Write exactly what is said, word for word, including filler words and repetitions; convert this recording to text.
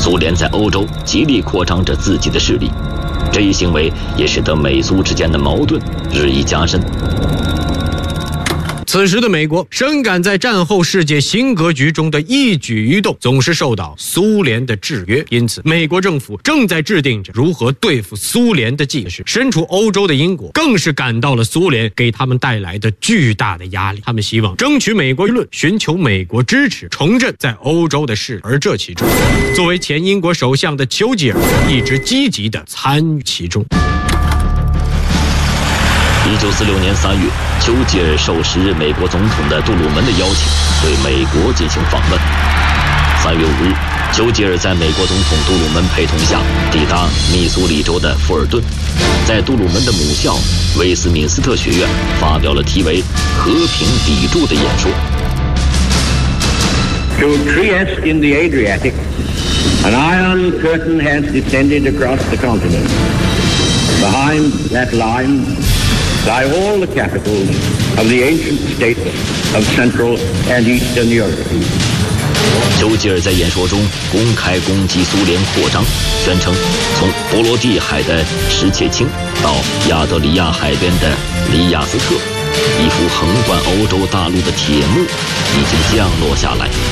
苏联在欧洲极力扩张着自己的势力，这一行为也使得美苏之间的矛盾日益加深。 此时的美国深感在战后世界新格局中的一举一动总是受到苏联的制约，因此美国政府正在制定着如何对付苏联的计划。身处欧洲的英国更是感到了苏联给他们带来的巨大的压力，他们希望争取美国舆论，寻求美国支持，重振在欧洲的势力。而这其中，作为前英国首相的丘吉尔一直积极地参与其中。 一九四六年三月，丘吉尔受时任美国总统的杜鲁门的邀请，对美国进行访问。三月五日，丘吉尔在美国总统杜鲁门陪同下抵达密苏里州的富尔顿，在杜鲁门的母校威斯敏斯特学院发表了题为“和平砥柱”的演说。 To Trieste in the Adriatic, an iron curtain has descended across the continent. Behind that line lie all the capitals of the ancient states of Central and Eastern Europe. 丘吉尔在演说中公开攻击苏联扩张，宣称从波罗的海的什切青到亚得里亚海边的里亚斯特，一幅横断欧洲大陆的铁幕已经降落下来。